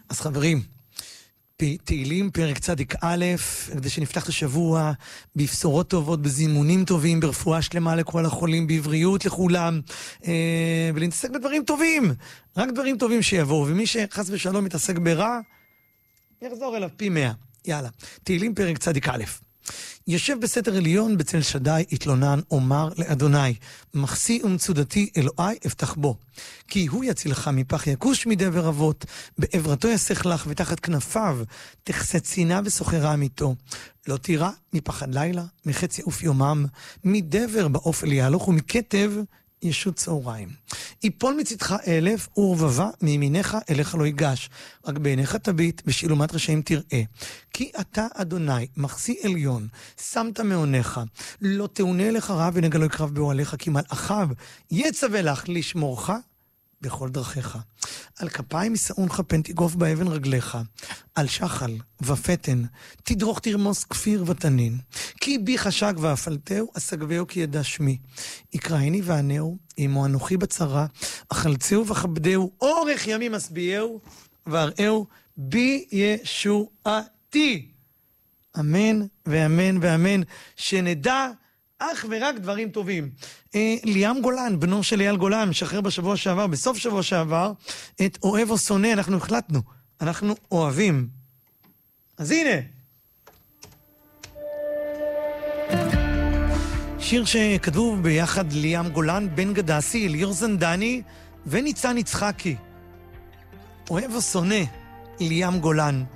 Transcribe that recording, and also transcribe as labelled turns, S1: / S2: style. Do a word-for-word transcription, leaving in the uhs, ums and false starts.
S1: אז חברים, תהילים פרק צדיק א', כדי שנפתח את השבוע בבשורות טובות, בזימונים טובים, ברפואה שלמה לכל החולים, בבריאות לכולם, אה, ולנתעסק בדברים טובים, רק דברים טובים שיבואו, ומי שחס ושלום מתעסק ברע, יחזור אליו פי מאה. יאללה, תהילים פרק צדיק א'. יושב בסתר עליון בצל שדי התלונן אומר לאדוני, מחסי ומצודתי אלוהי אפתח בו, כי הוא יצילך מפח יקוש מדבר אבות, בעברתו יסך לך ותחת כנפיו תכסה צינה וסוחרה אמיתו, לא תירא מפחד לילה, מחץ יעוף יומם, מדבר באופל יהלוך ומכתב ישות צהריים. יפול מצדך אלף ורבבה מימיניך אליך לא ייגש, רק בעיניך תביט בשילומת רשעים תראה, כי אתה אדוני מחסי עליון, שמת מעונך, לא תאונה לך רע ונגע לא יקרב באוהליך, כי מלאכיו יצווה לך לשמורך בכל דרכיך. על כפיים ישאונך פן תגוף באבן רגליך, על שחל ופתן תדרוך תרמוס כפיר ותנין, כי בי חשק ואפלתהו אסגבהו כי ידע שמי, יקראיני וענהו עמו אנוכי בצרה, אכלצהו וכבדהו אורך ימים אשביעהו ואראהו בי ישועתי. אמן ואמן ואמן, שנדע אך ורק דברים טובים. אה, ליאם גולן, בנו של אייל גולן, משחרר בשבוע שעבר, בסוף שבוע שעבר, את אוהב או שונא. אנחנו החלטנו, אנחנו אוהבים. אז הנה. שיר שכתבו ביחד ליאם גולן, בן גדסי, אליר זנדני וניצן יצחקי. אוהב או שונא, ליאם גולן.